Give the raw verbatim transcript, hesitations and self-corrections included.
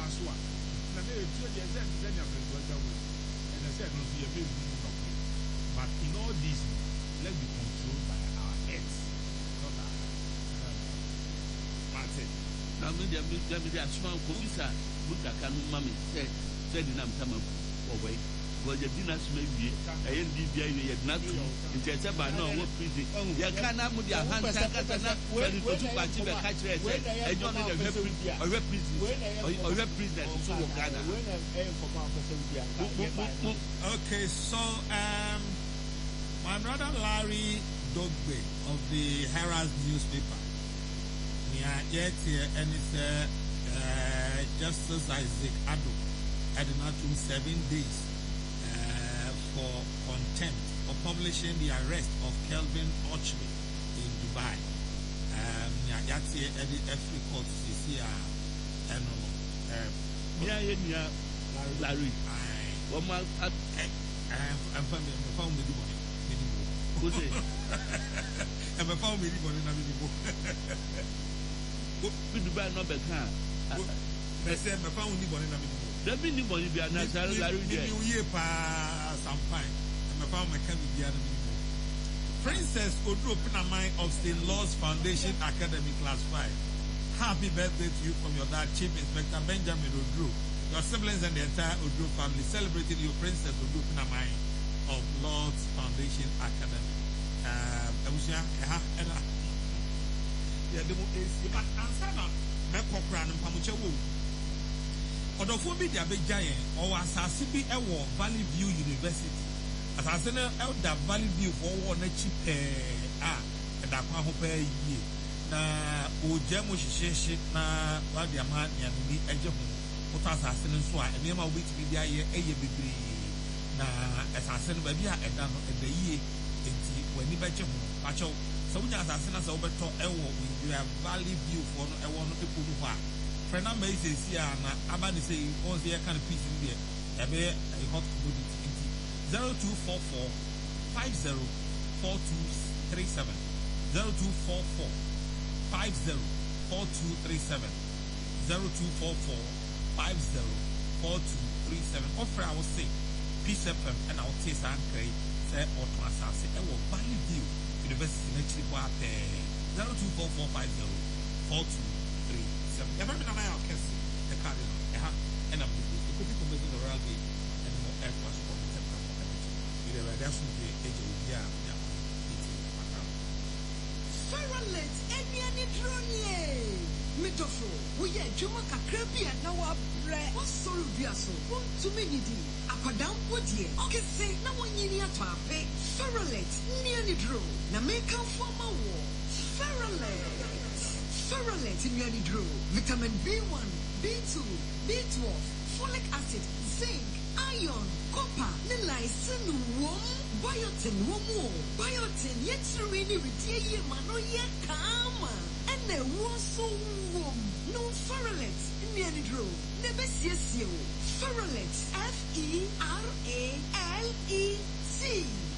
so a na na etu de say say nya presidential way and I said no so you be no but in all this let's be controlled by our heads not our that's it now me dey me dey asuma ko bisa buka kanu mami say say di nam tama ko boy go je di na suma wie e ndi bia wie ye na tu nti say ba na wo prison ye kana mu dia hanta kata na we to tu pa ti be ka kire say enyo no dey prison o we prison o we prison so wo Ghana. Okay, so um my brother Larry Dogbe of the Herald newspaper yeah yet here and it's uh, Justice Isaac Ado had not to seven days uh, for contempt for publishing the arrest of Kelvin Ochme in Dubai. Um, yeah, yet here at the F court is here and um yeah yeah Larry what my I'm from the phone with you. Who's it? I'm a phone with you. We do buy no better. I said, my phone with you. That means you want to be a natural Larry. You year pa some fine. I'm a phone my can be the other. Princess Odro Pinamai of State Laws Foundation Academy Class five. Happy birthday to you from your dad, Chief Inspector Benjamin Odro. Your siblings and the entire Odro family celebrating your Princess Odro Pinamai of Lord's Foundation Academy. Um, I was here, yeah, the most is but answer now. Me kokra no pamuche wo. Odofo bi dia be giant or asase bi e wo Valley View University. Asase no elder Valley View for wo na chi eh ah e da kwa ho pa yi. Na o jemo hihyehe na wa dia ma nia ni eje ho. Oto asase no so a ene ma wo bi ti bi aye eye bebre. Na asase no ba bi a eda no eda yie enti wani ba je ho acho so wunya asase na so beto ewo we Valley View for no ewo no epo no fa frena mai se si na aba ni say on the kind of piece in there e be a hot commodity enti zero two four four five zero four two three seven zero two four four five zero four two three seven zero two four four five zero four two three seven offer I will say Peace F M and I will say sankrai say auto asase e wo Valley View University actually kwa pe zero two four four five zero four two three seven. Ever been on our case the card eh ha and I'm the copy commission the royal gate and more air force for the temple for energy. You know that's the age of yeah yeah. Farlet any any drone Mitofo, we are Juma Kakrabi and now our bread. What's so biaso? One too many D. Aquadam Woodie. Okay, say no one year to our pay. Farlet, nearly drew. Now make up for my war. Farlet. Farlet nearly drew. Vitamin B one, B two, B twelve, folic acid, zinc, iron, copper, lysine, wom, biotin, womo, biotin, yet really with ye mano ye kama. And there was so warm. No Farlet, nearly drew. Never sees you. Farlet, F E R A L E T.